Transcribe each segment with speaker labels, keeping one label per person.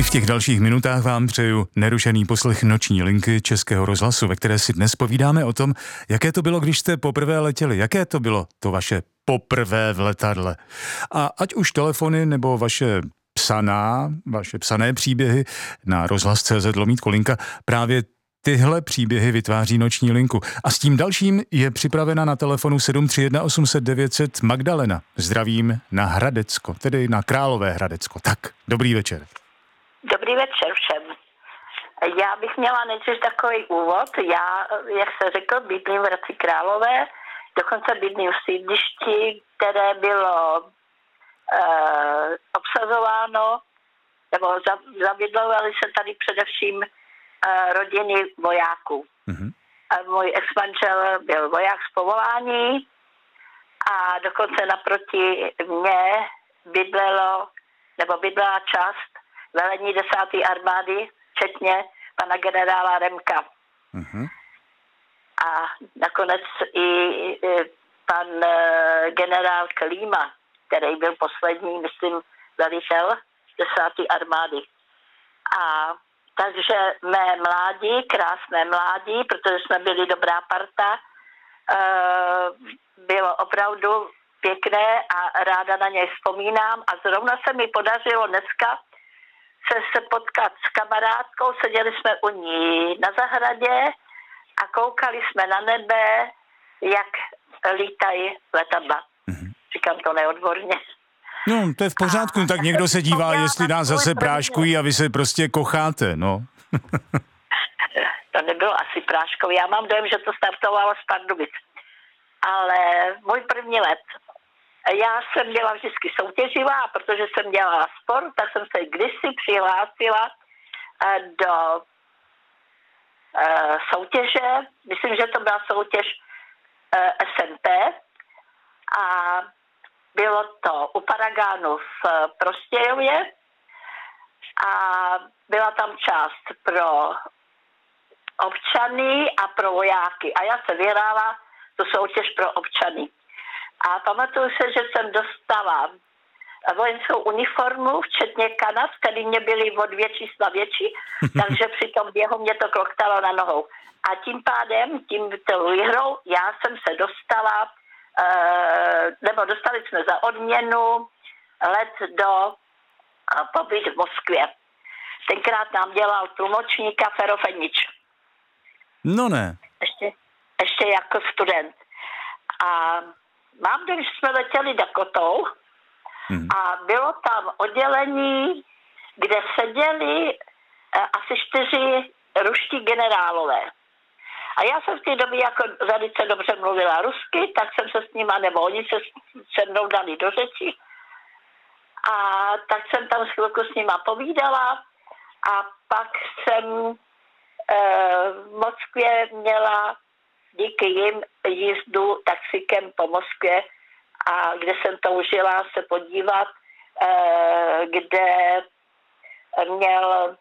Speaker 1: V těch dalších minutách vám přeju nerušený poslech Noční linky Českého rozhlasu, ve které si dnes povídáme o tom, jaké to bylo, když jste poprvé letěli, jaké to bylo to vaše poprvé v letadle. A ať už telefony nebo vaše psané příběhy na rozhlas.cz/linka, právě tyhle příběhy vytváří Noční linku. A s tím dalším je připravena na telefonu 731 800 900 Magdalena. Zdravím na Hradecko, tedy na Králové Hradecko. Tak, dobrý večer.
Speaker 2: Dobrý večer všem. Já bych měla nejdřív takový úvod. Já, jak se řekl, bydlím v Hradci Králové, dokonce bydlím v sídlišti, které bylo obsazováno, nebo zabydlovali se tady především rodiny vojáků. Mm-hmm. Můj ex-manžel byl voják z povolání a dokonce naproti mě bydlela část velení 10. armády, včetně pana generála Remka. Mm-hmm. A nakonec i pan generál Klíma, který byl poslední, myslím, velitel 10. armády. A takže mé mládí, krásné mládí, protože jsme byli dobrá parta, bylo opravdu pěkné a ráda na něj vzpomínám. A zrovna se mi podařilo dneska se potkat s kamarádkou, seděli jsme u ní na zahradě a koukali jsme na nebe, jak lítají letadla. Mm-hmm. Říkám to neodborně.
Speaker 1: No, to je v pořádku, tak někdo se dívá, jestli nás zase práškují a vy se prostě kocháte, no.
Speaker 2: To nebylo asi práškový, já mám dojem, že to startovalo z Pardubic. Ale můj první let, já jsem byla vždycky soutěživá, protože jsem dělala sport, tak jsem se kdysi přihlásila do soutěže, myslím, že to byla soutěž SMP a bylo to u Paragánu v Prostějově a byla tam část pro občany a pro vojáky. A já se vyhrála tu soutěž pro občany. A pamatuju se, že jsem dostala vojenskou uniformu, včetně kanat, které mě byly od 2 čísla větší, takže při tom běhu mě to kloktalo na nohou. A tím pádem, tímto výhrou, já jsem se dostala, nebo dostali jsme za odměnu let do pobyt v Moskvě. Tenkrát nám dělal tlumočníka Ferofenič.
Speaker 1: No ne.
Speaker 2: Ještě jako student. A mám dojem, že jsme letěli Dakotou a bylo tam oddělení, kde seděli asi 4 ruští generálové. A já jsem v té době jako velice dobře mluvila rusky, tak jsem se s nima, nebo oni se mnou dali do řeči. A tak jsem tam chvilku s nima povídala a pak jsem v Moskvě měla díky jim jízdu taxikem po Moskvě a kde jsem toužila se podívat, kde měl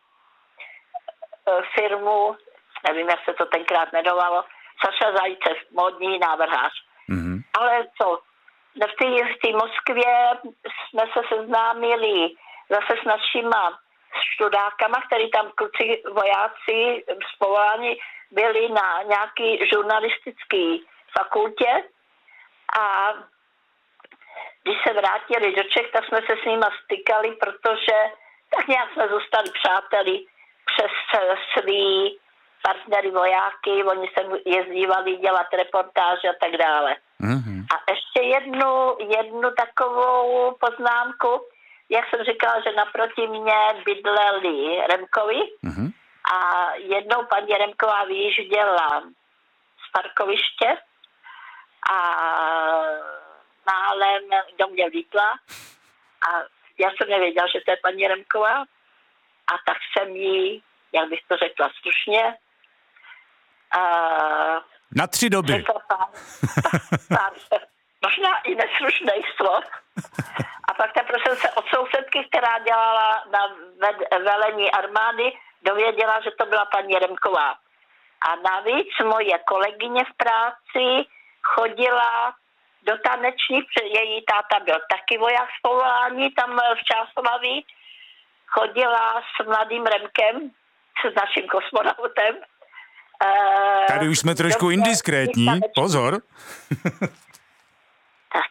Speaker 2: firmu, nevím, jak se to tenkrát jmenovalo, Saša Zajcev, módní návrhář. Mm-hmm. Ale co, v té Moskvě jsme se seznámili zase s našima študákama, který tam kluci vojáci z povolání byli na nějaký žurnalistický fakultě a když se vrátili do Čech, tak jsme se s nima stykali, protože tak nějak jsme zůstali přáteli přes svý partnery vojáky, oni se jezdívali dělat reportáže a tak dále. Mm-hmm. A ještě jednu takovou poznámku, jak jsem říkala, že naproti mě bydleli Remkovi, mm-hmm. A jednou paní Remková vyjížděla z parkoviště a málem do mě vlítla a já jsem nevěděla, že to je paní Remková a tak jsem jí, jak bych to řekla slušně,
Speaker 1: na 3 doby.
Speaker 2: Pár možná i neslušných slov. A pak teprve jsem se od sousedky, která dělala na velení armády, dověděla, že to byla paní Remková. A navíc moje kolegyně v práci chodila do taneční, protože její táta byl taky voják z povolání tam v Čáslaví chodila s mladým Remkem, s naším kosmonautem.
Speaker 1: Tady už jsme trošku indiskrétní, pozor.
Speaker 2: Tak.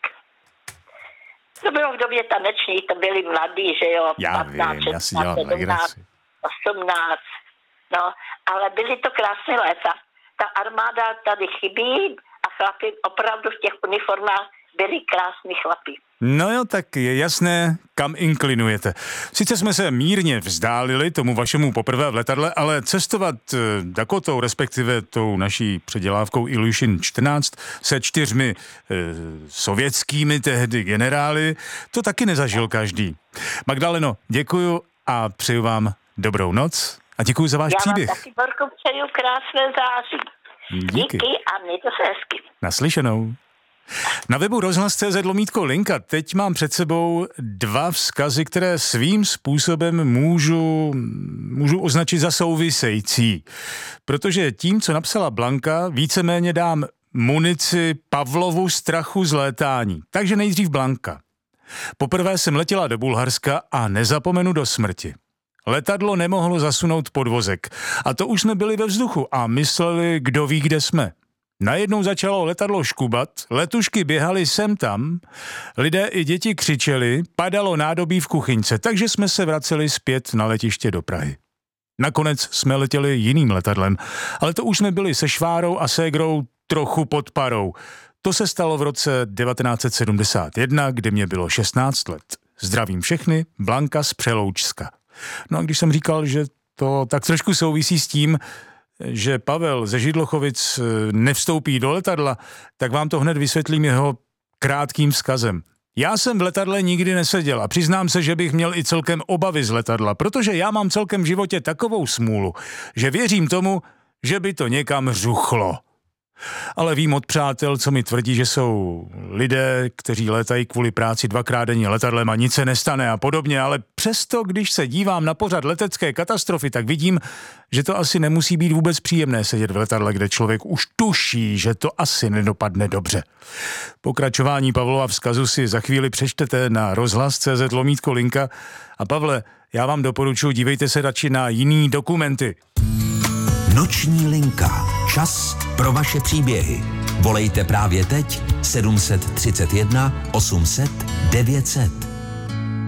Speaker 2: To bylo v době taneční, to byli mladí, že jo.
Speaker 1: Já
Speaker 2: 15,
Speaker 1: vím,
Speaker 2: 16,
Speaker 1: já si dělám
Speaker 2: 17,
Speaker 1: legraci.
Speaker 2: 18, no, ale byly to krásné léta. Ta armáda tady chybí a chlapi opravdu v těch uniformách byli krásní chlapi.
Speaker 1: No jo, tak je jasné, kam inklinujete. Sice jsme se mírně vzdálili tomu vašemu poprvé v letadle, ale cestovat Dakotou, respektive tou naší předělávkou Ilyushin 14 se 4 sovětskými tehdy generály, to taky nezažil každý. Magdaleno, děkuju a přeju vám dobrou noc a děkuju za váš příběh.
Speaker 2: Já vám taky, Borko, přeju krásné září.
Speaker 1: Díky.
Speaker 2: Díky a mějte se hezky.
Speaker 1: Naslyšenou. Na webu rozhlas.cz/linka teď mám před sebou 2 vzkazy, které svým způsobem můžu označit za související. Protože tím, co napsala Blanka, víceméně dám munici Pavlovu strachu z létání. Takže nejdřív Blanka. Poprvé jsem letěla do Bulharska a nezapomenu do smrti. Letadlo nemohlo zasunout podvozek. A to už jsme byli ve vzduchu a mysleli, kdo ví, kde jsme. Najednou začalo letadlo škubat, letušky běhaly sem tam, lidé i děti křičeli, padalo nádobí v kuchyňce, takže jsme se vraceli zpět na letiště do Prahy. Nakonec jsme letěli jiným letadlem, ale to už jsme byli se Švárou a ségrou trochu pod parou. To se stalo v roce 1971, kdy mě bylo 16 let. Zdravím všechny, Blanka z Přeloučska. No a když jsem říkal, že to tak trošku souvisí s tím, že Pavel ze Židlochovic nevstoupí do letadla, tak vám to hned vysvětlím jeho krátkým vzkazem. Já jsem v letadle nikdy neseděl a přiznám se, že bych měl i celkem obavy z letadla, protože já mám celkem v životě takovou smůlu, že věřím tomu, že by to někam řuchlo. Ale vím od přátel, co mi tvrdí, že jsou lidé, kteří létají kvůli práci 2krát denně letadlem a nic se nestane a podobně, ale přesto, když se dívám na pořad letecké katastrofy, tak vidím, že to asi nemusí být vůbec příjemné sedět v letadle, kde člověk už tuší, že to asi nedopadne dobře. Pokračování Pavlova vzkazu si za chvíli přečtete na rozhlas.cz/linka a Pavle, já vám doporučuji, dívejte se radši na jiný dokumenty.
Speaker 3: Noční linka. Čas pro vaše příběhy. Volejte právě teď 731 800 900.